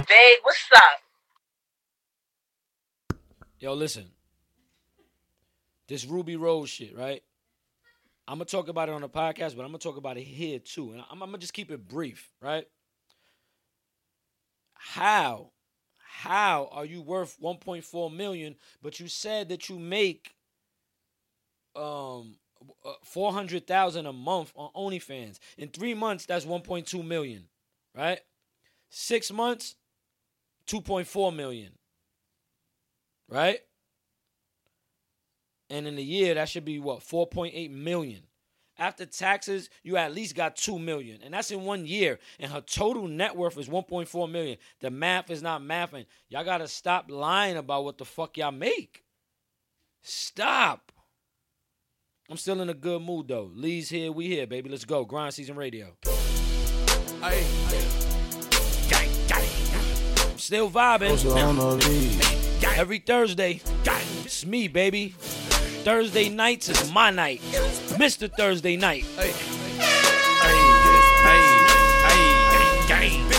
Big, what's up? Yo, listen. This Ruby Rose shit, right? I'm going to talk about it on the podcast, but I'm going to talk about it here too. And I'm going to just keep it brief, right? How are you worth $1.4 million, but you said that you make $400,000 a month on OnlyFans? In 3 months, that's $1.2 million, right? 6 months, $2.4 million, right? And in a year, that should be what, $4.8 million. After taxes, you at least got $2 million. And that's in 1 year. And her total net worth is $1.4 million. The math is not mathing. Y'all got to stop lying about what the fuck y'all make. Stop. I'm still in a good mood, though. Lee's here. We here, baby. Let's go. Grind Season Radio. Hey. I'm still vibing. Every Thursday. It's me, baby. Thursday nights is my night. Mr. Thursday Night. Hey.